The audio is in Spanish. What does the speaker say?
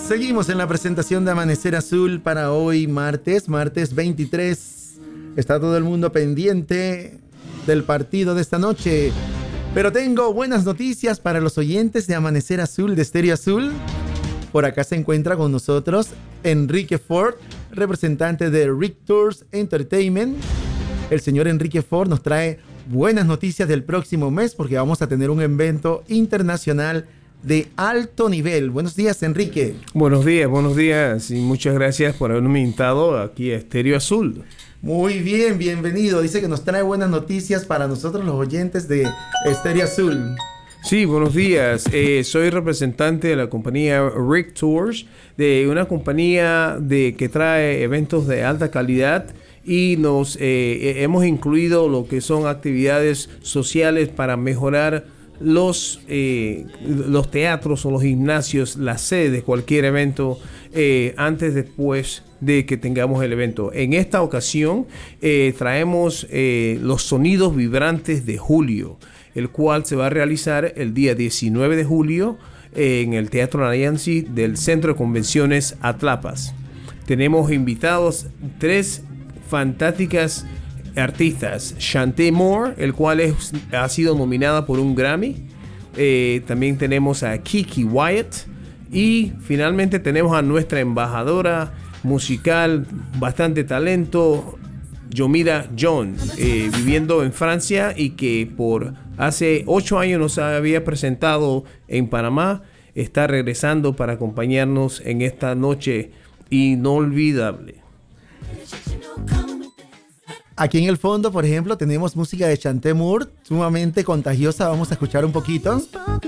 Seguimos en la presentación de Amanecer Azul para hoy, martes 23. Está todo el mundo pendiente del partido de esta noche. Pero tengo buenas noticias para los oyentes de Amanecer Azul, de Estéreo Azul. Por acá se encuentra con nosotros Enrique Ford, representante de Rick Tours Entertainment. El señor Enrique Ford nos trae buenas noticias del próximo mes porque vamos a tener un evento internacional de alto nivel. Buenos días, Enrique. Buenos días y muchas gracias por haberme invitado aquí a Estéreo Azul. Muy bien, bienvenido. Dice que nos trae buenas noticias para nosotros los oyentes de Estéreo Azul. Sí, buenos días. Soy representante de la compañía Rick Tours, de una compañía que trae eventos de alta calidad y nos hemos incluido lo que son actividades sociales para mejorar los teatros o los gimnasios, la sede de cualquier evento después de que tengamos el evento. En esta ocasión traemos los sonidos vibrantes de julio, el cual se va a realizar el día 19 de julio en el Teatro Narayansi del Centro de Convenciones Atlapas. Tenemos invitados 3 fantásticas artistas: Chanté Moore, el cual ha sido nominada por un Grammy. También tenemos a Kiki Wyatt y finalmente tenemos a nuestra embajadora musical, bastante talento, Yomira John, viviendo en Francia y que por hace 8 años nos había presentado en Panamá. Está regresando para acompañarnos en esta noche inolvidable. Aquí en el fondo, por ejemplo, tenemos música de Chanté Moore, sumamente contagiosa. Vamos a escuchar un poquito.